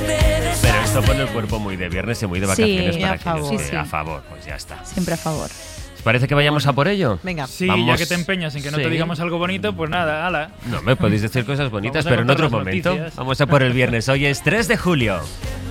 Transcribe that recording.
Pero esto pone el cuerpo muy de viernes y muy de vacaciones, Sí, para a favor. aquellos que Sí, sí. a favor, pues ya está. Siempre a favor. ¿Os parece que vayamos a por ello? Venga. Sí, Vamos. ya que te empeñas en que no Sí. te digamos algo bonito, pues nada, ala. No, me podéis decir cosas bonitas, Vamos a pero en contar otro las momento. noticias. Vamos a por el viernes. Hoy es 3 de julio.